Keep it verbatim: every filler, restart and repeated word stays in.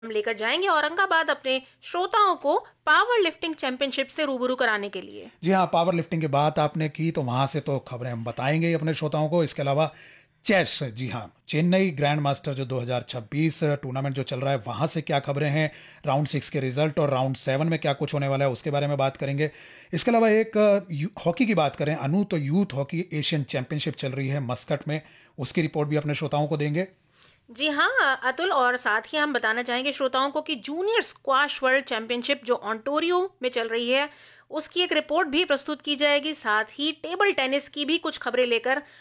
हम लेकर जाएंगे औरंगाबाद अपने श्रोताओं को पावर लिफ्टिंग चैंपियनशिप से रूबरू कराने के लिए। जी हाँ, पावर लिफ्टिंग की बात आपने की तो वहाँ से तो खबरें हम बताएंगे ही अपने श्रोताओं को। इसके अलावा चेस, जी हाँ, चेन्नई ग्रैंड मास्टर जो दो हज़ार छब्बीस टूर्नामेंट जो चल रहा है वहाँ से क्या खबरें हैं, राउंड सिक्स के रिजल्ट और राउंड सेवन में क्या कुछ होने वाला है उसके बारे में बात करेंगे। इसके अलावा एक हॉकी की बात करें, अनु, तो यूथ हॉकी एशियन चैंपियनशिप चल रही है मस्कट में, उसकी रिपोर्ट भी अपने श्रोताओं को देंगे। जी हाँ अतुल, और साथ ही हम बताना चाहेंगे श्रोताओं को कि जूनियर स्क्वाश वर्ल्ड चैंपियनशिप जो ऑन्टोरियो में चल रही है उसकी एक रिपोर्ट भी प्रस्तुत की जाएगी। साथ ही टेबल टेनिस की भी कुछ खबरें लेकर